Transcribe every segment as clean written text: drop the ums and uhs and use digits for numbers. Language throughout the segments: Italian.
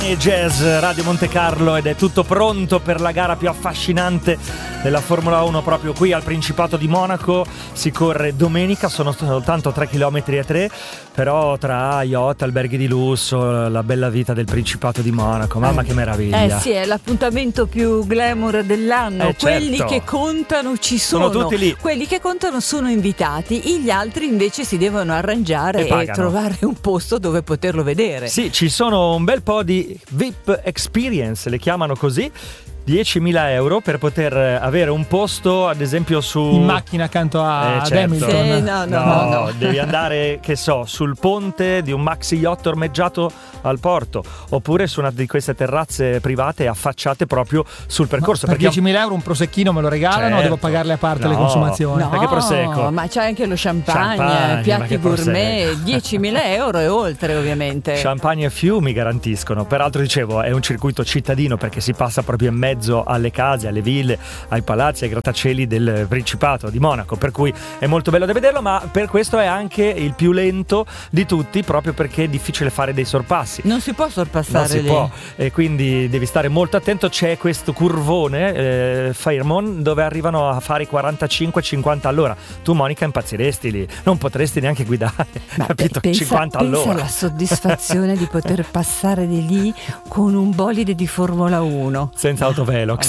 Jazz Radio Monte Carlo, ed è tutto pronto per la gara più affascinante della Formula 1 proprio qui al Principato di Monaco. Si corre domenica, sono soltanto 3 km e 3, però tra yacht, alberghi di lusso, la bella vita del Principato di Monaco, mamma che meraviglia. Sì, è l'appuntamento più glamour dell'anno. Quelli certo. che contano ci sono tutti lì. Quelli che contano sono invitati, gli altri invece si devono arrangiare e trovare un posto dove poterlo vedere. Sì, ci sono un bel po' di VIP Experience, le chiamano così. 10.000 euro per poter avere un posto, ad esempio in macchina accanto a certo. Hamilton. No. Devi andare, che so, sul ponte di un maxi yacht ormeggiato al porto, oppure su una di queste terrazze private affacciate proprio sul percorso. Per 10.000 euro un prosecchino me lo regalano, certo. O devo pagarle a parte le consumazioni? Perché prosecco? Ma c'è anche lo champagne piatti gourmet, 10.000 euro e oltre, ovviamente. Champagne e fiumi garantiscono. Peraltro, dicevo, è un circuito cittadino perché si passa proprio in mezzo alle case, alle ville, ai palazzi, ai grattacieli del Principato di Monaco, per cui è molto bello da vederlo, ma per questo è anche il più lento di tutti, proprio perché è difficile fare dei sorpassi. Non si può sorpassare non si lì. può, e quindi devi stare molto attento. C'è questo curvone Fairmont dove arrivano a fare i 45-50 all'ora. Tu, Monica, impazziresti lì, non potresti neanche guidare, capito? 50 all'ora. Pensa alla soddisfazione di poter passare di lì con un bolide di Formula 1 senza autovelox.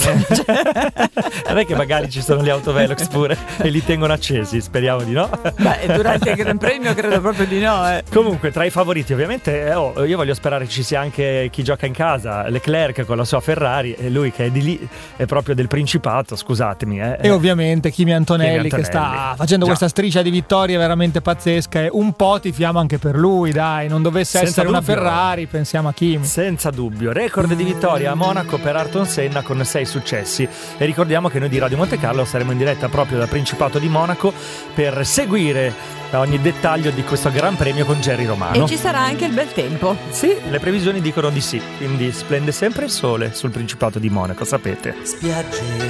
Non è che magari ci sono gli autovelox pure e li tengono accesi, speriamo di no. Durante il Gran Premio credo proprio di no. Comunque, tra i favoriti ovviamente io voglio sperare ci sia anche chi gioca in casa, Leclerc con la sua Ferrari, e lui che è di lì, è proprio del Principato, scusatemi. E ovviamente Kimi Antonelli che sta facendo questa striscia di vittorie veramente pazzesca, e un po' tifiamo anche per lui, dai, non dovesse essere una Ferrari, pensiamo a Kimi. Senza dubbio, record di vittorie a Monaco per Ayrton Senna con 6 successi, e ricordiamo che noi di Radio Monte Carlo saremo in diretta proprio dal Principato di Monaco per seguire ogni dettaglio di questo Gran Premio con Gerry Romano. E ci sarà anche il bel tempo. Sì, le previsioni dicono di sì, quindi splende sempre il sole sul Principato di Monaco, sapete. Spiagge